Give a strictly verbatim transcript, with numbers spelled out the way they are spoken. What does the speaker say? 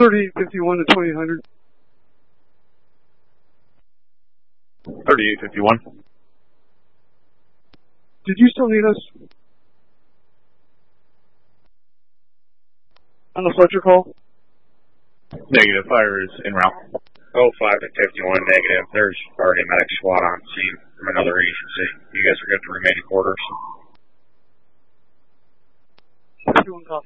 thirty-eight fifty-one to twenty hundred. thirty-eight fifty-one. Did you still need us? On the Fletcher call? Negative. Fire is en route. oh five to fifty-one negative. There's already medic SWAT on scene from another agency. You guys are good for remaining quarters. fifty-one copy.